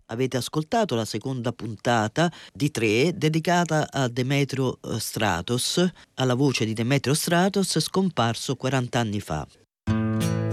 Avete ascoltato la seconda puntata di 3 dedicata a Demetrio Stratos, alla voce di Demetrio Stratos scomparso 40 anni fa.